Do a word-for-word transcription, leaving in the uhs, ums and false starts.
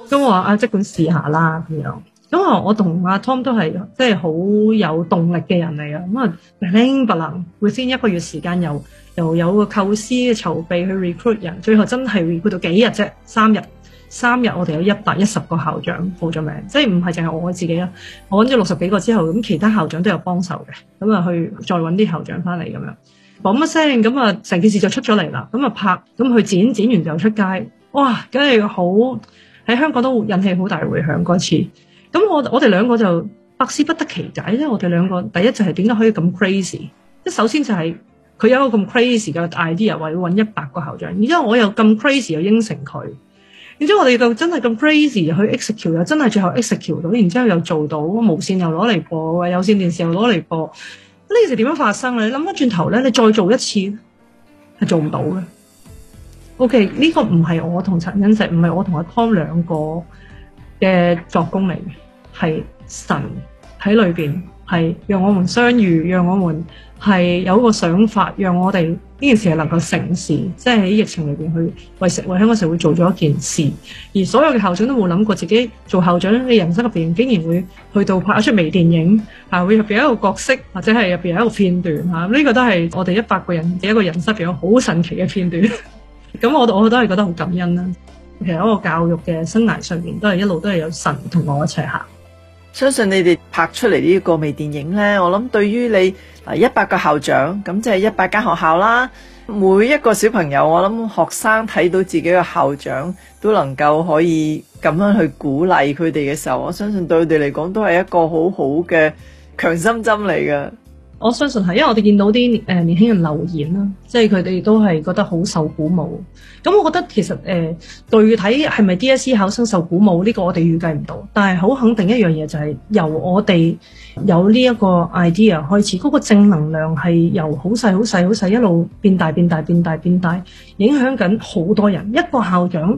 咁我話啊，即管試下啦咁樣。咁啊，我同阿 Tom 都係即係好有動力嘅人嚟啊。咁啊，零不能會先一個月時間又又有個構思嘅籌備去 recruit 人，最後真係 recruit 到幾日啫？三日，三日我哋有一百一十個校長報咗名，即係唔係淨係我自己啦。我揾咗六十幾個之後，咁其他校長都有幫手嘅，咁啊去再揾啲校長翻嚟咁樣，嘣一聲咁啊，成件事就出咗嚟啦。咁啊拍，咁去剪，剪完就出街，哇！梗係好喺香港都引起好大迴響嗰次。咁我我哋兩個就百思不得其解咧。我哋兩個第一就係點解可以咁 crazy？即係首先就係佢有一個咁 crazy 嘅 idea，話要揾一百個校長，然之後我又咁 crazy 又應承佢，然之後我哋就真係咁 crazy 去 execute， 又真係最後 execute 到，然之後又做到無線又攞嚟播，有線電視又攞嚟播。呢件事點樣發生咧？你諗翻轉頭咧，你再做一次係做唔到嘅。OK， 呢個唔係我同陳欣石，唔係我同阿 Tom 兩個嘅作工嚟嘅，係神喺裏邊，係讓我們相遇，讓我們係有一個想法，讓我哋呢件事係能夠成事，即係喺疫情裏邊去為社為香港社會做咗一件事。而所有嘅校長都冇諗過自己做校長嘅人生入邊，竟然會去到拍一出微電影，啊會入邊有一個角色，或者係入邊有一個片段嚇，呢、這個都係我哋一百個人嘅一個人生入邊好神奇嘅片段。咁我我都係覺得好感恩啦。其實喺個教育嘅生涯上面，都係一路都係有神同我一齊行。 相信你哋拍出嚟呢個微電影呢，我諗對於你啊一百個校長，咁即係一百間學校啦，每一個小朋友，我諗學生睇到自己嘅校長都能夠可以咁樣去鼓勵佢哋嘅時候，我相信對佢哋嚟講都係一個好好嘅強心針嚟嘅。 我相信係，因為我哋見到啲誒年輕人留言啦，即係佢哋都係覺得好受鼓舞。咁我覺得其實誒具體係咪 D S E 考生受鼓舞呢個我哋預計唔到，但係好肯定一樣嘢就係由我哋有呢一個 idea 開始，嗰個正能量係由好細好細好細一路變大變大變大變大，影響緊好多人。一個校長